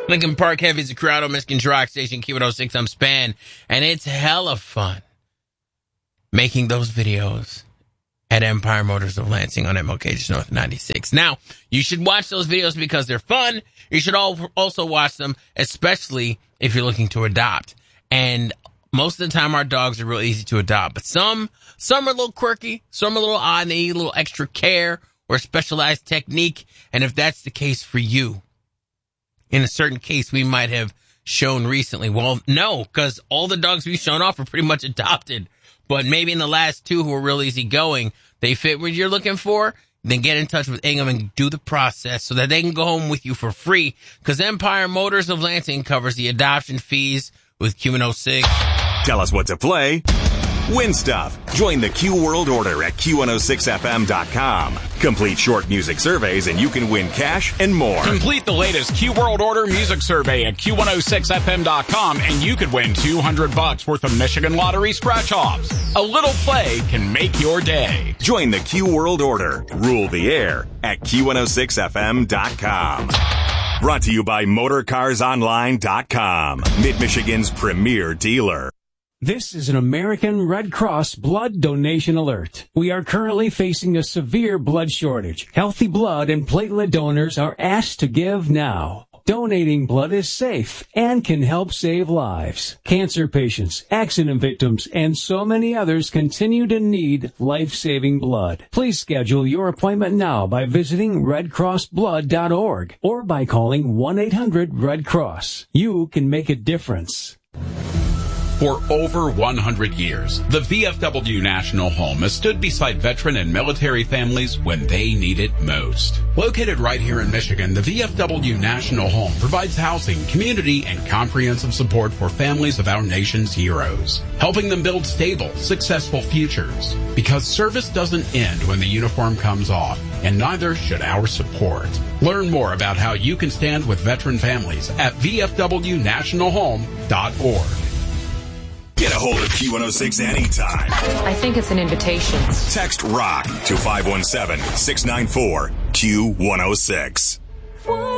Lincoln Park Heavy's a Corrado, Michigan's Rock Station, Q106, I'm Span, and it's hella fun making those videos at Empire Motors of Lansing on MLK North 96. Now, you should watch those videos because they're fun. You should also watch them, especially if you're looking to adopt. And most of the time, our dogs are real easy to adopt. But some are a little quirky, some are a little odd, and they need a little extra care or specialized technique. And if that's the case for you, in a certain case we might have shown recently, well, no, because all the dogs we've shown off are pretty much adopted. But maybe in the last two who are real easygoing, they fit what you're looking for, then get in touch with Ingham and do the process so that they can go home with you for free. Because Empire Motors of Lansing covers the adoption fees with Q106. Tell us what to play. Win stuff. Join the Q World Order at Q106FM.com. Complete short music surveys and you can win cash and more. Complete the latest Q World Order music survey at Q106FM.com and you could win $200 worth of Michigan Lottery scratch-offs. A little play can make your day. Join the Q World Order. Rule the air at Q106FM.com. Brought to you by MotorCarsOnline.com, Mid-Michigan's premier dealer. This is an American Red Cross blood donation alert. We are currently facing a severe blood shortage. Healthy blood and platelet donors are asked to give now. Donating blood is safe and can help save lives. Cancer patients, accident victims, and so many others continue to need life-saving blood. Please schedule your appointment now by visiting redcrossblood.org or by calling 1-800-RED-CROSS. You can make a difference. For over 100 years, the VFW National Home has stood beside veteran and military families when they need it most. Located right here in Michigan, the VFW National Home provides housing, community, and comprehensive support for families of our nation's heroes, helping them build stable, successful futures. Because service doesn't end when the uniform comes off, and neither should our support. Learn more about how you can stand with veteran families at VFWNationalHome.org. Get a hold of Q106 anytime. I think it's an invitation. Text ROCK to 517-694-Q106.